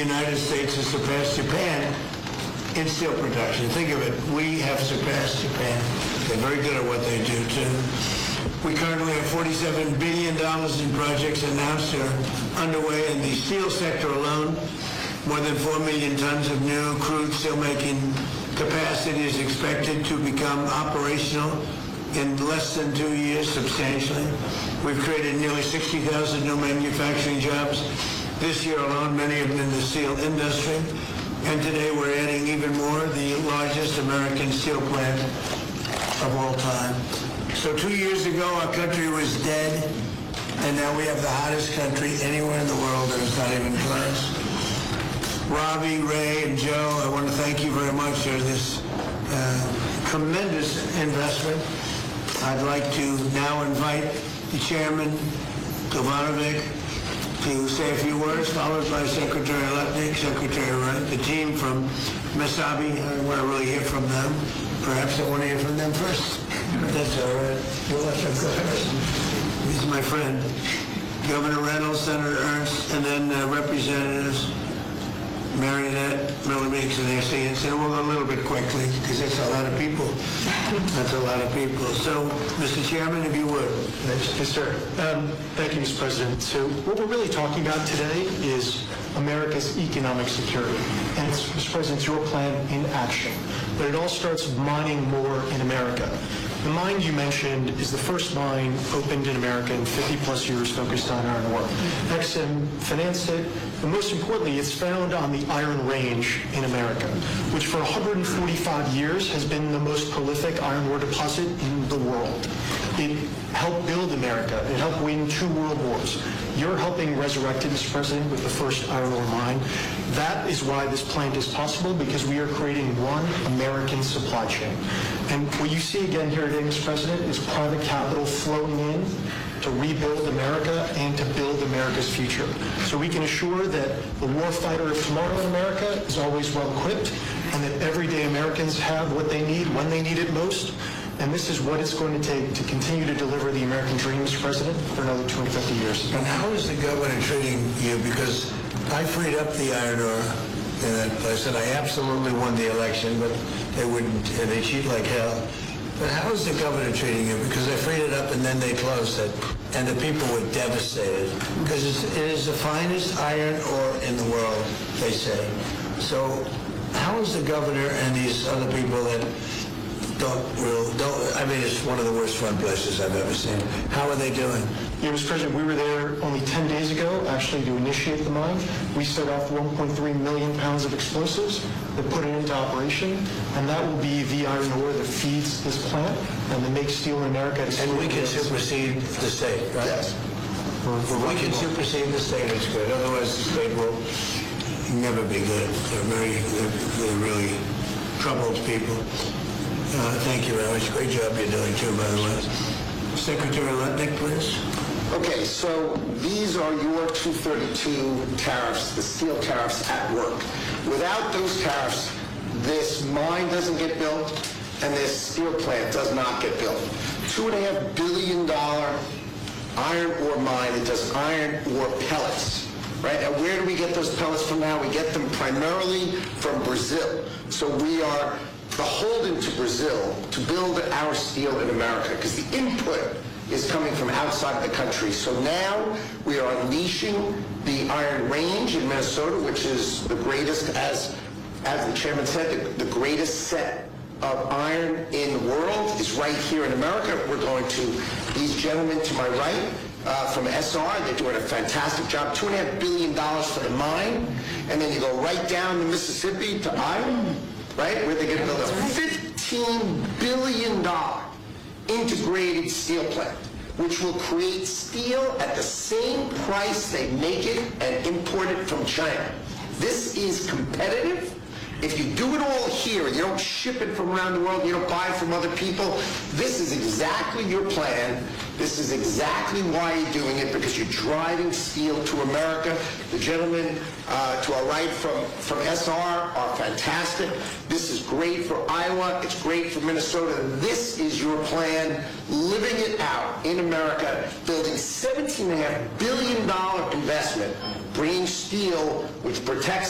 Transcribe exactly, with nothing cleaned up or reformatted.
United States has surpassed Japan in steel production. Think of it. We have surpassed Japan. They're very good at what they do, too. We currently have forty-seven billion dollars in projects announced or underway in the steel sector alone. More than four million tons of new crude steelmaking capacity is expected to become operational in less than two years, substantially. We've created nearly sixty thousand new manufacturing jobs this year alone, many of them in the steel industry. And today we're adding even more, the largest American steel plant of all time. So two years ago, our country was dead, and now we have the hottest country anywhere in the world, and it's not even close. Robbie, Ray, and Joe, I want to thank you very much for this uh, tremendous investment. I'd like to now invite the chairman, Jovanovic, to say a few words, followed by Secretary Lutnick, Secretary Wright, the team from Mesabi. I want to really hear from them. Perhaps I want to hear from them first. That's all right. We'll let them go first. He's my friend. Governor Reynolds, Senator Ernst, and then uh, representatives Marionette, Miller Meeks, and A C, and so we'll go a little bit quickly because that's a lot of people. That's a lot of people. So, Mister Chairman, if you would. Yes, sir. Um, thank you, Mister President. So, what we're really talking about today is America's economic security, and it's, Mister President, it's your plan in action. But it all starts with mining more in America. The mine you mentioned is the first mine opened in America in fifty plus years focused on iron ore. Exim financed it, but most importantly, it's found on the Iron Range in America, which for one hundred forty-five years has been the most prolific iron ore deposit in the world. It helped build America. It helped win two world wars. You're helping resurrect it, Mister President, with the first iron ore mine. That is why this plant is possible, because we are creating one American supply chain. And what you see again here today, Mister President, is private capital flowing in to rebuild America and to build America's future. So we can assure that the warfighter of tomorrow in America is always well equipped, and that everyday Americans have what they need when they need it most. And this is what it's going to take to continue to deliver the American dream, Mister President, for another two hundred fifty years. And how is the governor treating you? Because I freed up the iron ore in that place, and I absolutely won the election, but they wouldn't, and they cheat like hell. But how is the governor treating you? Because I freed it up and then they closed it, and the people were devastated. Because it's, it is the finest iron ore in the world, they say. So how is the governor and these other people that don't real, don't, I mean, it's one of the worst run places I've ever seen. How are they doing? Yeah, Mister President, we were there only ten days ago, actually, to initiate the mine. We set off one point three million pounds of explosives that put it into operation, and that will be the iron ore that feeds this plant and that makes steel in America. And we can supersede the state, right? Yes. We're, we're we can supersede the state, it's good. Otherwise, the state will never be good. They're very, they're, they're really troubled people. Uh, thank you, Alex. Great job you're doing, too, by the way. Secretary Lutnick, please. Okay, so these are your two thirty-two tariffs, the steel tariffs at work. Without those tariffs, this mine doesn't get built, and this steel plant does not get built. Two and a half billion dollar iron ore mine that does iron ore pellets. Right? And where do we get those pellets from now? We get them primarily from Brazil. So we are beholden to Brazil to build our steel in America, because the input is coming from outside of the country. So now we are unleashing the Iron Range in Minnesota, which is the greatest, as as the chairman said, the, the greatest set of iron in the world is right here in America. We're going to, these gentlemen to my right, uh, from S R, they're doing a fantastic job. Two and a half billion dollars for the mine, and then you go right down the Mississippi to Iowa, right, where they're going to build a fifteen billion dollars integrated steel plant, which will create steel at the same price they make it and import it from China. This is competitive. If you do it all here and you don't ship it from around the world, you don't buy it from other people, this is exactly your plan. This is exactly why you're doing it, because you're driving steel to America. The gentlemen uh, to our right from, from S R are fantastic. This is great for Iowa. It's great for Minnesota. This is your plan, living it out in America, building seventeen point five billion dollars investment, bringing steel, which protects